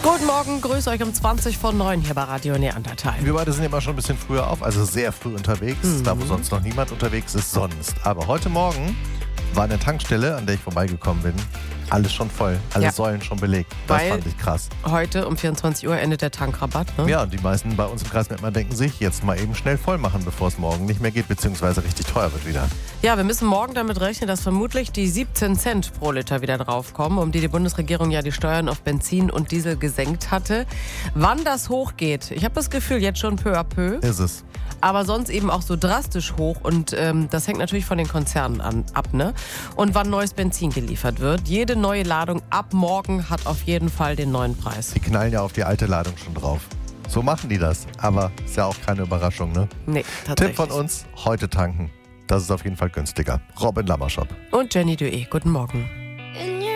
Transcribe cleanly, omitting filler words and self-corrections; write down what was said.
Guten Morgen, grüße euch um 20:09 hier bei Radio Neandertal. Wir beide sind immer schon ein bisschen früher auf, also sehr früh unterwegs, da wo sonst noch niemand unterwegs ist, sonst. Aber heute Morgen war eine Tankstelle, an der ich vorbeigekommen bin, alles schon voll, alle Säulen schon belegt. Das fand ich krass. Heute um 24 Uhr endet der Tankrabatt, ne? Ja, und die meisten bei uns im Kreis Mettmann denken sich, jetzt mal eben schnell voll machen, bevor es morgen nicht mehr geht, beziehungsweise richtig teuer wird wieder. Ja, wir müssen morgen damit rechnen, dass vermutlich die 17 Cent pro Liter wieder draufkommen, um die Bundesregierung ja die Steuern auf Benzin und Diesel gesenkt hatte. Wann das hochgeht, ich habe das Gefühl, jetzt schon peu à peu. Ist es. Aber sonst eben auch so drastisch hoch und das hängt natürlich von den Konzernen ab, ne? Und wann neues Benzin geliefert wird. Jede neue Ladung ab morgen hat auf jeden Fall den neuen Preis. Die knallen ja auf die alte Ladung schon drauf. So machen die das, aber ist ja auch keine Überraschung, ne? Nee, tatsächlich. Tipp von uns, heute tanken. Das ist auf jeden Fall günstiger. Robin Lammershop. Und Jenny Dué, guten Morgen.